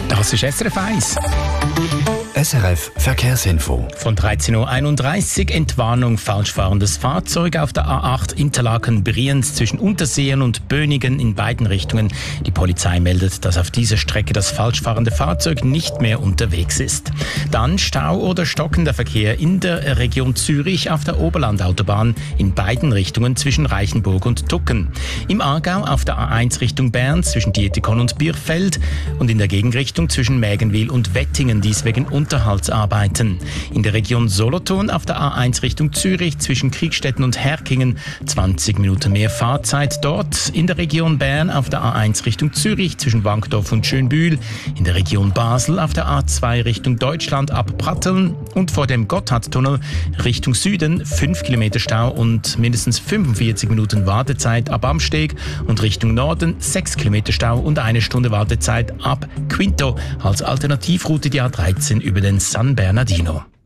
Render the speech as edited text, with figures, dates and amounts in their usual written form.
Das ist SRF 1. SRF Verkehrsinfo. Von 13.31 Uhr Entwarnung falschfahrendes Fahrzeug auf der A8 Interlaken-Brienz zwischen Unterseen und Bönigen in beiden Richtungen. Die Polizei meldet, dass auf dieser Strecke das falschfahrende Fahrzeug nicht mehr unterwegs ist. Dann Stau oder stockender Verkehr in der Region Zürich auf der Oberlandautobahn in beiden Richtungen zwischen Reichenburg und Tucken. Im Aargau auf der A1 Richtung Bern zwischen Dietikon und Birfeld und in der Gegenrichtung zwischen Mägenwil und Wettingen, dies wegen Unterhaltsarbeiten. In der Region Solothurn auf der A1 Richtung Zürich zwischen Kriegstetten und Herkingen 20 Minuten mehr Fahrzeit dort. In der Region Bern auf der A1 Richtung Zürich zwischen Wankdorf und Schönbühl. In der Region Basel auf der A2 Richtung Deutschland ab Pratteln und vor dem Gotthardtunnel Richtung Süden 5 Kilometer Stau und mindestens 45 Minuten Wartezeit ab Amsteg und Richtung Norden 6 Kilometer Stau und 1 Stunde Wartezeit ab Quinto als Alternativroute die A13 über den San Bernardino.